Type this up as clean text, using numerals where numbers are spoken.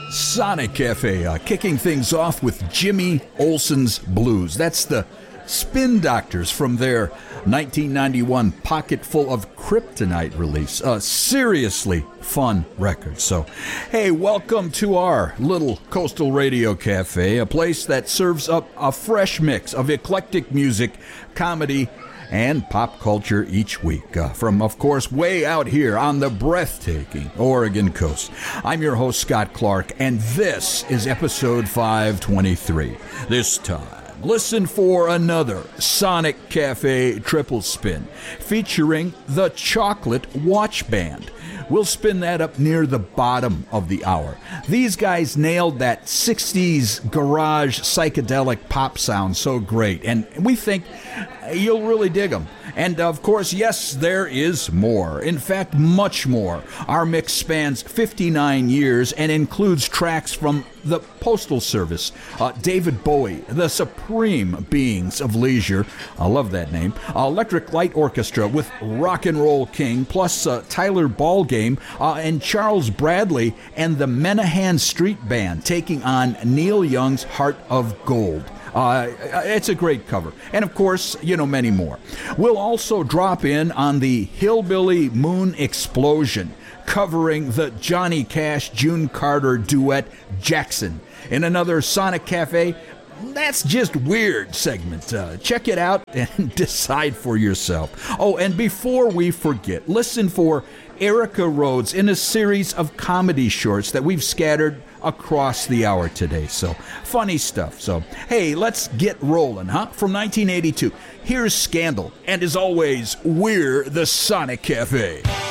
Sonic Cafe, kicking things off with Jimmy Olsen's Blues. That's the Spin Doctors from their 1991 Pocket Full of Kryptonite release. A seriously fun record. So, hey, welcome to our little Coastal Radio Cafe, a place that serves up a fresh mix of eclectic music, comedy, and pop culture each week. From, of course, way out here on the breathtaking Oregon coast. I'm your host, Scott Clark, and this is episode 523. This time, listen for another Sonic Cafe triple spin featuring the Chocolate Watch Band. We'll spin that up near the bottom of the hour. These guys nailed that 60s garage psychedelic pop sound so great, and we think you'll really dig them. And of course, yes, there is more. In fact, much more. Our mix spans 59 years and includes tracks from the Postal Service, David Bowie, the Supreme Beings of Leisure, I love that name, Electric Light Orchestra with Rock and Roll King, plus Tyler Ballgame, and Charles Bradley and the Menahan Street Band taking on Neil Young's Heart of Gold. It's a great cover. And of course, many more. We'll also drop in on the Hillbilly Moon Explosion, covering the Johnny Cash, June Carter duet Jackson. In another Sonic Cafe, That's Just Weird segment. Check it out and decide for yourself. Oh, and before we forget, listen for Erica Rhodes in a series of comedy shorts that we've scattered across the hour today. So, funny stuff. So, hey, let's get rolling, huh? From 1982, here's Scandal. And as always, we're the Sonic Cafe.